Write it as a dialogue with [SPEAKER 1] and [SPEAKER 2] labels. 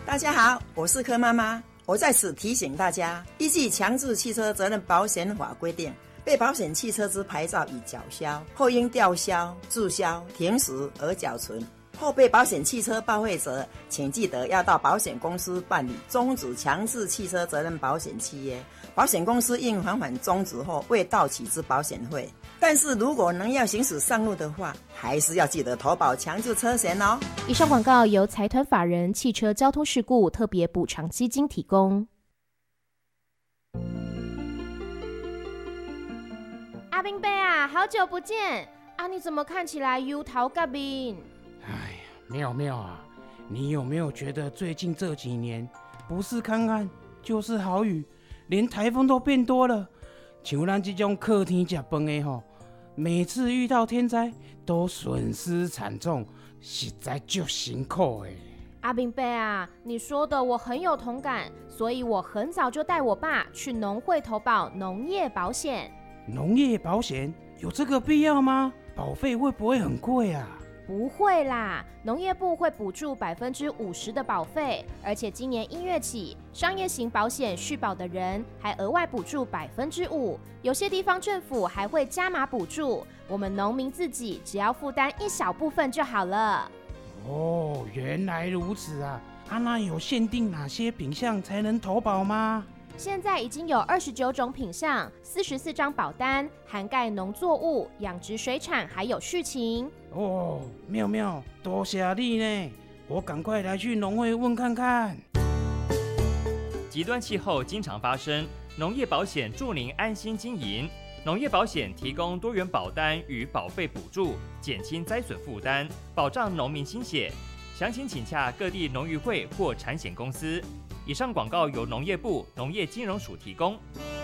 [SPEAKER 1] 大家好，我是柯妈妈。我在此提醒大家，依据强制汽车责任保险法规定，被保险汽车之牌照已缴销或因吊销、注销、停驶而缴存，或被保险汽车报废者，请记得要到保险公司办理终止强制汽车责任保险契约。保险公司应还款终止后未到期之保险费。但是如果能要行驶上路的话，还是要记得投保强制车险哦。
[SPEAKER 2] 以上广告由财团法人汽车交通事故特别补偿基金提供。阿兵伯啊，好久不见啊！你怎么看起来忧头甲面？
[SPEAKER 3] 哎呀，妙妙啊，你有没有觉得最近这几年不是干旱就是豪雨，连台风都变多了？像咱这种靠天吃饭的吼，每次遇到天灾都损失惨重，实在就辛苦的。
[SPEAKER 2] 阿兵伯啊，你说的我很有同感，所以我很早就带我爸去农会投保农业保险。
[SPEAKER 3] 农业保险有这个必要吗？保费会不会很贵啊？
[SPEAKER 2] 不会啦，农业部会补助50%的保费，而且今年1月起，商业型保险续保的人还额外补助5%，有些地方政府还会加码补助，我们农民自己只要负担一小部分就好了。
[SPEAKER 3] 哦，原来如此啊！那有限定哪些品项才能投保吗？
[SPEAKER 2] 现在已经有29种品项，44张保单，涵盖农作物、养殖水产还有畜禽。
[SPEAKER 3] 哦，妙妙，多谢你呢！我赶快来去农会问看看。
[SPEAKER 4] 极端气候经常发生，农业保险助您安心经营。农业保险提供多元保单与保费补助，减轻灾损负担，保障农民心血。详情请洽各地农渔会或产险公司。以上广告由农业部农业金融署提供。